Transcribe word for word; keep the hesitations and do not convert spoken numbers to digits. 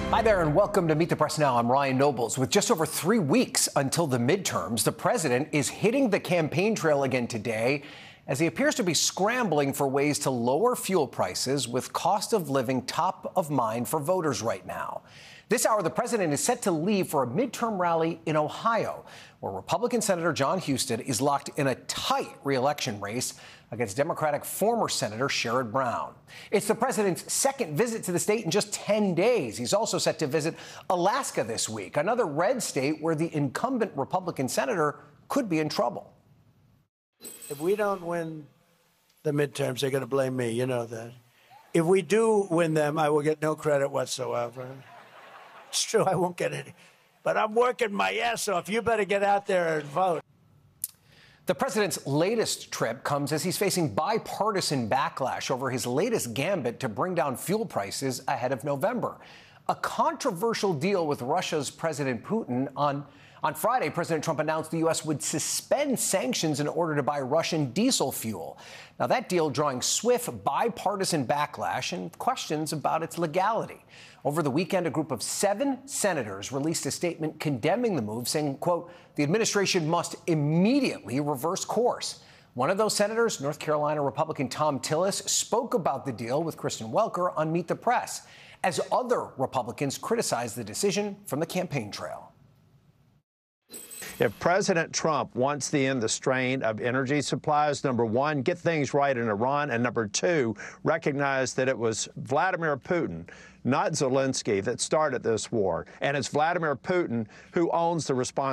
Hi there and welcome to Meet the Press Now. I'm Ryan Nobles. With just over three weeks until the midterms, the president is hitting the campaign trail again today as he appears to be scrambling for ways to lower fuel prices with cost of living top of mind for voters right now. This hour, the president is set to leave for a midterm rally in Ohio, where Republican Senator Jon Husted is locked in a tight re-election race against Democratic former Senator Sherrod Brown. It's the president's second visit to the state in just ten days. He's also set to visit Alaska this week, another red state where the incumbent Republican senator could be in trouble. If we don't win the midterms, they're going to blame me. You know that. If we do win them, I will get no credit whatsoever. It's true, I won't get any. But I'm working my ass off. You better get out there and vote. The president's latest trip comes as he's facing bipartisan backlash over his latest gambit to bring down fuel prices ahead of November. A controversial deal with Russia's President Putin. On, on Friday, President Trump announced the U S would suspend sanctions in order to buy Russian diesel fuel. Now, that deal drawing swift bipartisan backlash and questions about its legality. Over the weekend, a group of seven senators released a statement condemning the move, saying, quote, the administration must immediately reverse course. One of those senators, North Carolina Republican Thom Tillis, spoke about the deal with Kristen Welker on Meet the Press, as other Republicans criticized the decision from the campaign trail. If President Trump wants to end the strain of energy supplies, number one, get things right in Iran, and number two, recognize that it was Vladimir Putin, not Zelensky, that started this war, and it's Vladimir Putin who owns the responsibility.